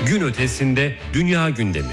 Gün ötesinde dünya gündemi.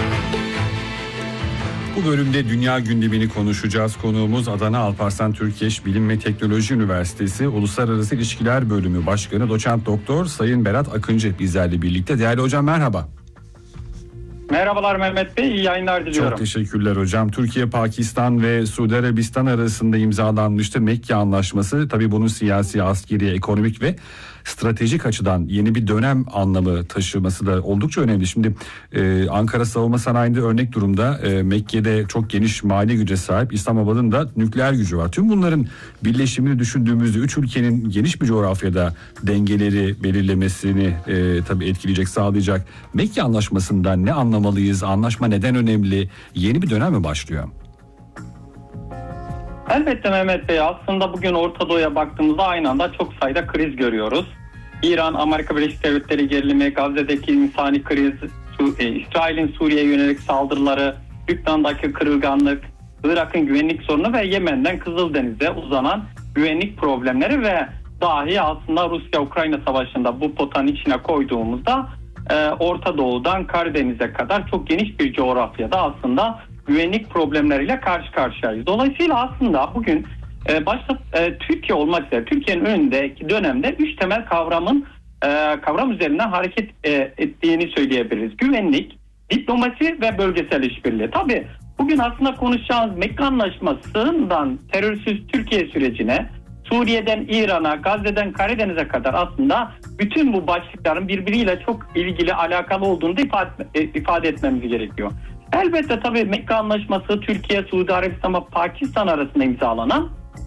Bu bölümde dünya gündemini konuşacağız. Konuğumuz Adana Alparslan Türkeş Bilim ve Teknoloji Üniversitesi Uluslararası İlişkiler Bölümü Başkanı Doçent Doktor Sayın Berat Akıncı bizlerle birlikte. Değerli hocam merhaba. Merhabalar Mehmet Bey, iyi yayınlar diliyorum. Çok teşekkürler hocam. Türkiye, Pakistan ve Suudi Arabistan arasında imzalanmıştı Mekke Anlaşması. Tabii bunun siyasi, askeri, ekonomik ve stratejik açıdan yeni bir dönem anlamı taşıması da oldukça önemli. Şimdi Ankara savunma sanayinde örnek durumda, Mekke'de çok geniş mali güce sahip, İslamabad'ın da nükleer gücü var. Tüm bunların birleşimini düşündüğümüzde 3 ülkenin geniş bir coğrafyada dengeleri belirlemesini tabii etkileyecek, sağlayacak Mekke Anlaşması'ndan ne anlamalıyız? Anlaşma neden önemli? Yeni bir dönem mi başlıyor? Elbette Mehmet Bey, aslında bugün Orta Doğu'ya baktığımızda aynı anda çok sayıda kriz görüyoruz. İran, Amerika Birleşik Devletleri gerilimi, Gazze'deki insani kriz, İsrail'in Suriye'ye yönelik saldırıları, Lübnan'daki kırılganlık, Irak'ın güvenlik sorunu ve Yemen'den Kızıldeniz'e uzanan güvenlik problemleri ve dahi aslında Rusya-Ukrayna savaşında bu potanın içine koyduğumuzda Orta Doğu'dan Karadeniz'e kadar çok geniş bir coğrafyada aslında güvenlik problemleriyle karşı karşıyayız. Dolayısıyla aslında bugün başta Türkiye olmak üzere Türkiye'nin önündeki dönemde 3 temel kavram üzerinden hareket ettiğini söyleyebiliriz. Güvenlik, diplomasi ve bölgesel işbirliği. Tabii bugün aslında konuşacağımız Mekke Anlaşması'ndan terörsüz Türkiye sürecine, Suriye'den İran'a, Gazze'den Karadeniz'e kadar aslında bütün bu başlıkların birbiriyle çok ilgili, alakalı olduğunu da ifade etmemiz gerekiyor. Elbette tabii Mekke Anlaşması Türkiye, Suudi Arabistan ve Pakistan arasında imzalanan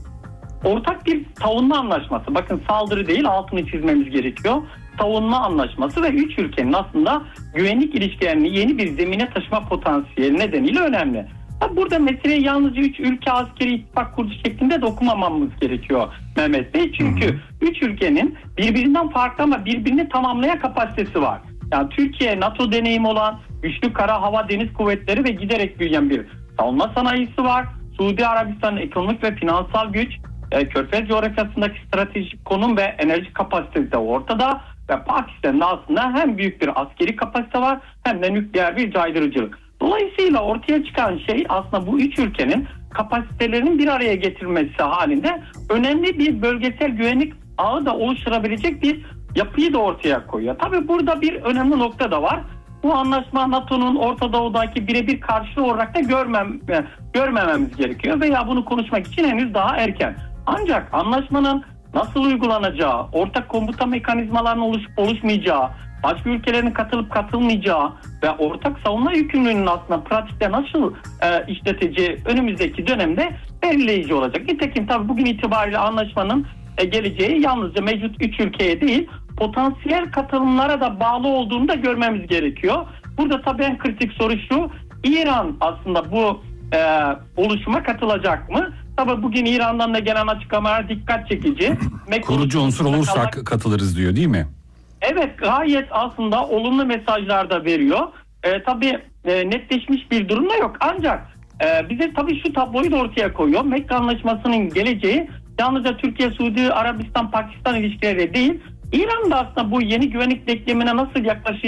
ortak bir savunma anlaşması. Bakın, saldırı değil, altını çizmemiz gerekiyor. Savunma anlaşması ve 3 ülkenin aslında güvenlik ilişkilerini yeni bir zemine taşıma potansiyeli nedeniyle önemli. Tabii burada meseleye yalnızca 3 ülke askeri ittifak kurdu şeklinde de okumamamız gerekiyor Mehmet Bey. Çünkü 3 ülkenin birbirinden farklı ama birbirini tamamlayan kapasitesi var. Yani Türkiye, NATO deneyimi olan güçlü kara, hava, deniz kuvvetleri ve giderek büyüyen bir savunma sanayisi var. Suudi Arabistan'ın ekonomik ve finansal güç, Körfez coğrafyasındaki stratejik konum ve enerji kapasitesi de ortada. Ve Pakistan'da aslında hem büyük bir askeri kapasite var hem de nükleer bir caydırıcılık. Dolayısıyla ortaya çıkan şey aslında bu 3 ülkenin kapasitelerinin bir araya getirmesi halinde önemli bir bölgesel güvenlik ağı da oluşturabilecek bir yapıyı da ortaya koyuyor. Tabii burada bir önemli nokta da var. Bu anlaşma NATO'nun Orta Doğu'daki birebir karşılığı olarak da görmememiz gerekiyor veya bunu konuşmak için henüz daha erken. Ancak anlaşmanın nasıl uygulanacağı, ortak komuta mekanizmalarının oluşup oluşmayacağı, başka ülkelerin katılıp katılmayacağı ve ortak savunma yükümlülüğünün aslında pratikte nasıl işleteceği önümüzdeki dönemde belirleyici olacak. Nitekim tabii bugün itibariyle anlaşmanın geleceği yalnızca mevcut 3 ülkeye değil, potansiyel katılımlara da bağlı olduğunu da görmemiz gerekiyor. Burada tabii en kritik soru şu: İran aslında bu oluşuma katılacak mı? Tabii bugün İran'dan da gelen açıklamalar dikkat çekici. Kurucu unsur olursak katılırız diyor, değil mi? Evet, gayet aslında olumlu mesajlar da veriyor. Tabii netleşmiş bir durum da yok. Ancak bize tabii şu tabloyu da ortaya koyuyor. Mekke Anlaşması'nın geleceği yalnızca Türkiye, Suudi Arabistan, Pakistan ilişkileri değil, İran da aslında bu yeni güvenlik denklemine nasıl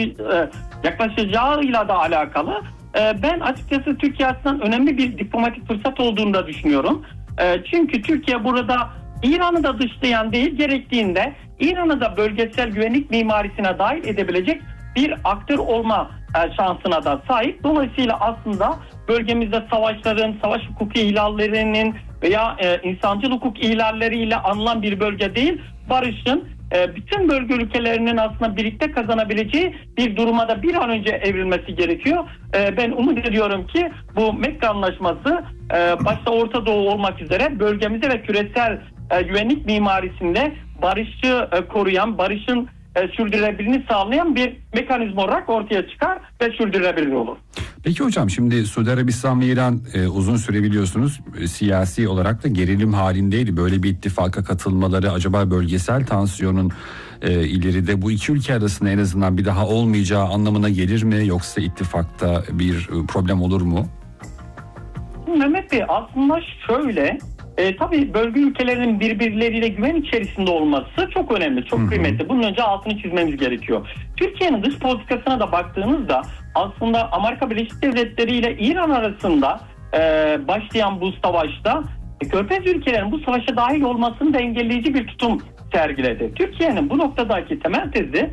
yaklaşacağıyla da alakalı. Ben açıkçası Türkiye açısından önemli bir diplomatik fırsat olduğunu da düşünüyorum. Çünkü Türkiye burada İran'ı da dışlayan değil, gerektiğinde İran'ı da bölgesel güvenlik mimarisine dahil edebilecek bir aktör olma şansına da sahip. Dolayısıyla aslında bölgemizde savaşların, savaş hukuku ihlallerinin veya insancıl hukuk ihlalleriyle anılan bir bölge değil, barışın bütün bölge ülkelerinin aslında birlikte kazanabileceği bir duruma da bir an önce evrilmesi gerekiyor. Ben umut ediyorum ki bu Mekke Anlaşması başta Orta Doğu olmak üzere bölgemize ve küresel güvenlik mimarisinde barışı koruyan, barışın sürdürülebilirliğini sağlayan bir mekanizma olarak ortaya çıkar ve sürdürülebilir olur. Peki hocam, şimdi Suudi Arabistan ve İran uzun süre biliyorsunuz siyasi olarak da gerilim halindeydi. Böyle bir ittifaka katılmaları acaba bölgesel tansiyonun ileride bu iki ülke arasında en azından bir daha olmayacağı anlamına gelir mi? Yoksa ittifakta bir problem olur mu? Mehmet Bey, aslında şöyle, Tabii bölge ülkelerinin birbirleriyle güven içerisinde olması çok önemli, çok kıymetli. Bunun önce altını çizmemiz gerekiyor. Türkiye'nin dış politikasına da baktığınızda aslında Amerika Birleşik Devletleri ile İran arasında başlayan bu savaşta Körfez ülkelerinin bu savaşa dahil olmasını da engelleyici bir tutum sergiledi. Türkiye'nin bu noktadaki temel tezi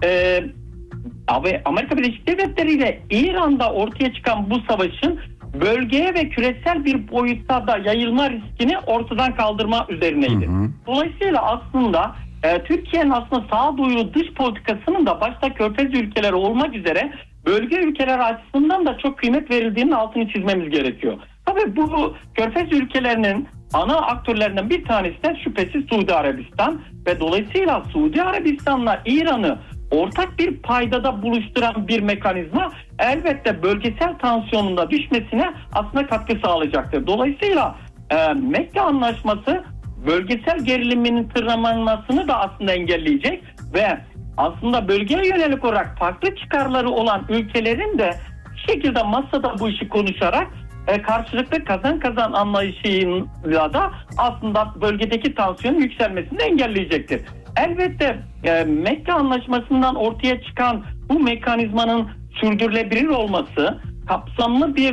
Amerika Birleşik Devletleri ile İran'da ortaya çıkan bu savaşın bölgeye ve küresel bir boyutta da yayılma riskini ortadan kaldırma üzerineydi. Dolayısıyla aslında Türkiye'nin aslında sağduyulu dış politikasının da başta Körfez ülkeleri olmak üzere bölge ülkeleri açısından da çok kıymet verildiğinin altını çizmemiz gerekiyor. Tabii bu Körfez ülkelerinin ana aktörlerinden bir tanesi de şüphesiz Suudi Arabistan ve dolayısıyla Suudi Arabistan'la İran'ı ortak bir paydada buluşturan bir mekanizma elbette bölgesel tansiyonun da düşmesine aslında katkı sağlayacaktır. Dolayısıyla Mekke Anlaşması bölgesel geriliminin tırmanmasını da aslında engelleyecek ve aslında bölgeye yönelik olarak farklı çıkarları olan ülkelerin de bir şekilde masada bu işi konuşarak karşılıklı kazan kazan anlayışıyla da aslında bölgedeki tansiyonun yükselmesini engelleyecektir. Elbette Mekke Anlaşması'ndan ortaya çıkan bu mekanizmanın sürdürülebilir olması, kapsamlı bir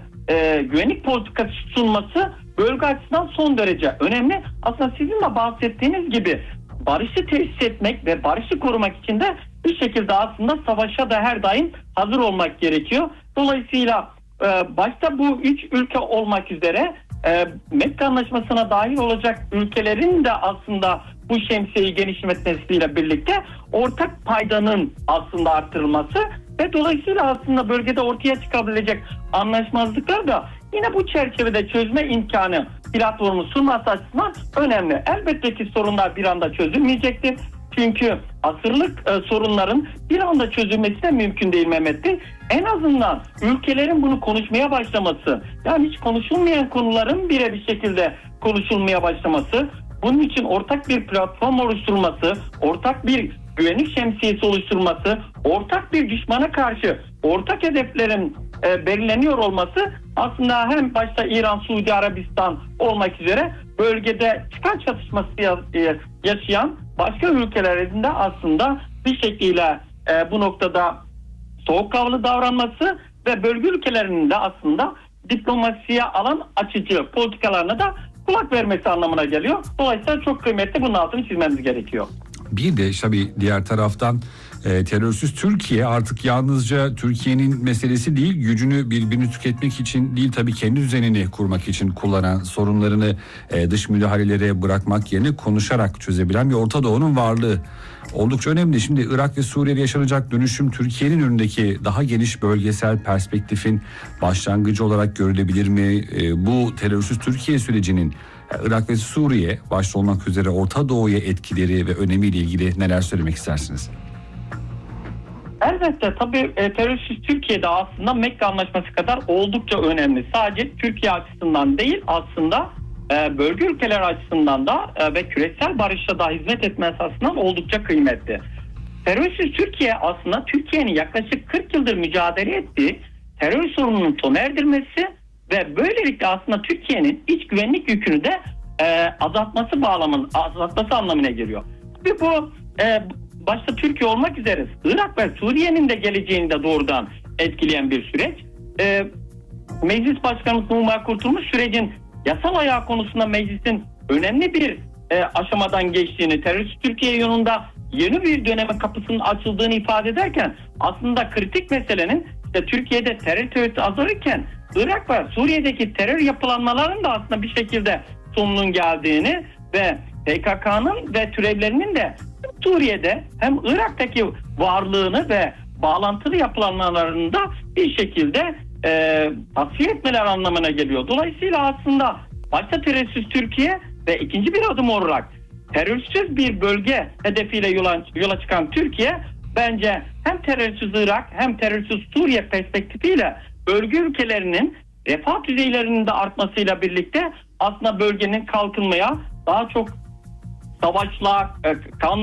güvenlik politikası sunması bölge açısından son derece önemli. Aslında sizin de bahsettiğiniz gibi barışı tesis etmek ve barışı korumak için de bir şekilde aslında savaşa da her daim hazır olmak gerekiyor. Dolayısıyla başta bu 3 ülke olmak üzere Mekke Anlaşması'na dahil olacak ülkelerin de aslında bu şemsiyeyi genişletmesiyle birlikte ortak paydanın aslında arttırılması ve dolayısıyla aslında bölgede ortaya çıkabilecek anlaşmazlıklar da yine bu çerçevede çözme imkanı platformu sunması açısından önemli. Elbette ki sorunlar bir anda çözülmeyecektir. Çünkü asırlık sorunların bir anda çözülmesi de mümkün değil Mehmet Bey. En azından ülkelerin bunu konuşmaya başlaması, yani hiç konuşulmayan konuların bir şekilde konuşulmaya başlaması, bunun için ortak bir platform oluşturulması, ortak bir güvenlik şemsiyesi oluşturulması, ortak bir düşmana karşı ortak hedeflerin belirleniyor olması aslında hem başta İran, Suudi Arabistan olmak üzere bölgede çıkar çatışması yaşayan başka ülkelerin de aslında bir şekilde bu noktada soğukkanlı davranması ve bölge ülkelerinin de aslında diplomasiye alan açıcı politikalarına da kulak vermesi anlamına geliyor. Dolayısıyla çok kıymetli, bunun altını çizmemiz gerekiyor. Bir de tabii diğer taraftan terörsüz Türkiye artık yalnızca Türkiye'nin meselesi değil, gücünü birbirini tüketmek için değil, tabii kendi düzenini kurmak için kullanan, sorunlarını dış müdahalelere bırakmak yerine konuşarak çözebilen bir Orta Doğu'nun varlığı oldukça önemli. Şimdi Irak ve Suriye'de yaşanacak dönüşüm Türkiye'nin önündeki daha geniş bölgesel perspektifin başlangıcı olarak görülebilir mi? Bu terörsüz Türkiye sürecinin Irak ve Suriye başta olmak üzere Orta Doğu'ya etkileri ve önemiyle ilgili neler söylemek istersiniz? Elbette tabii terörsüz Türkiye'de aslında Mekke Anlaşması kadar oldukça önemli. Sadece Türkiye açısından değil, aslında bölge ülkeler açısından da ve küresel barışa da hizmet etmesi açısından oldukça kıymetli. Terörsüz Türkiye aslında Türkiye'nin yaklaşık 40 yıldır mücadele ettiği terör sorununun sona erdirmesi ve böylelikle aslında Türkiye'nin iç güvenlik yükünü de azaltması anlamına geliyor. Tabii bu başta Türkiye olmak üzere Irak ve Suriye'nin de geleceğini de doğrudan etkileyen bir süreç. Meclis Başkanımız Numan Kurtulmuş sürecin yasal ayağı konusunda meclisin önemli bir aşamadan geçtiğini, terörist Türkiye yolunda yeni bir döneme kapısının açıldığını ifade ederken aslında kritik meselenin işte Türkiye'de terör teorisi azalırken Irak ve Suriye'deki terör yapılanmalarının da aslında bir şekilde sonunun geldiğini ve PKK'nın ve türevlerinin de Suriye'de hem Irak'taki varlığını ve bağlantılı yapılanmalarını da bir şekilde tasfiye etmeler anlamına geliyor. Dolayısıyla aslında başta terörsüz Türkiye ve ikinci bir adım olarak terörsüz bir bölge hedefiyle yola çıkan Türkiye bence hem terörsüz Irak hem terörsüz Suriye perspektifiyle bölge ülkelerinin refah düzeylerinin de artmasıyla birlikte aslında bölgenin kalkınmaya daha çok savaşla, kan